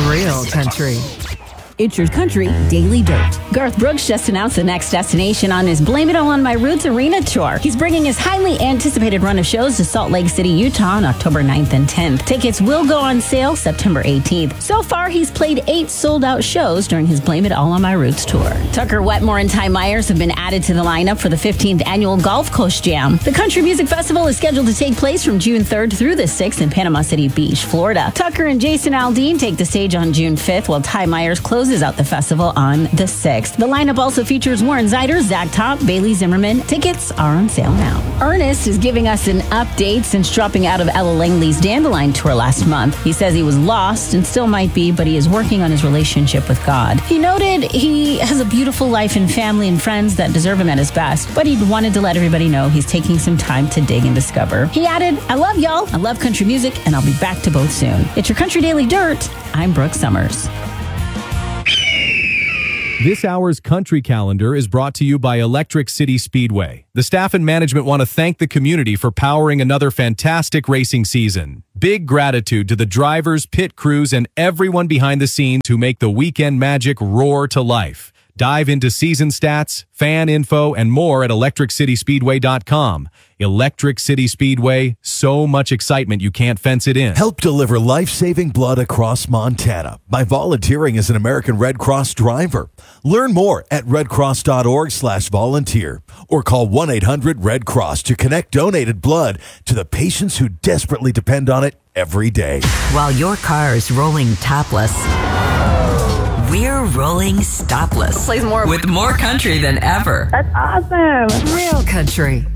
Real country. It's your country daily dirt. Garth Brooks just announced the next destination on his Blame It All on My Roots arena tour. He's bringing his highly anticipated run of shows to Salt Lake City, Utah on October 9th and 10th. Tickets will go on sale September 18th. So far, he's played 8 sold-out shows during his Blame It All on My Roots tour. Tucker Wetmore and Ty Myers have been added to the lineup for the 15th annual Gulf Coast Jam. The Country Music Festival is scheduled to take place from June 3rd through the 6th in Panama City Beach, Florida. Tucker and Jason Aldean take the stage on June 5th, while Ty Myers closes out the festival on the 6th. The lineup also features Warren Zider, Zach Top, Bailey Zimmerman. Tickets are on sale now. Ernest is giving us an update since dropping out of Ella Langley's Dandelion tour last month. He says he was lost and still might be, but he is working on his relationship with God. He noted he has a beautiful life and family and friends that deserve him at his best, but he wanted to let everybody know he's taking some time to dig and discover. He added, "I love y'all, I love country music, and I'll be back to both soon." It's your Country Daily Dirt. I'm Brooke Summers. This hour's country calendar is brought to you by Electric City Speedway. The staff and management want to thank the community for powering another fantastic racing season. Big gratitude to the drivers, pit crews, and everyone behind the scenes who make the weekend magic roar to life. Dive into season stats, fan info, and more at electriccityspeedway.com. Electric City Speedway, so much excitement you can't fence it in. Help deliver life-saving blood across Montana by volunteering as an American Red Cross driver. Learn more at redcross.org/volunteer or call 1-800-RED-CROSS to connect donated blood to the patients who desperately depend on it every day. While your car's rolling topless, we're rolling stopless. Plays more with more country than ever. That's awesome. Real country.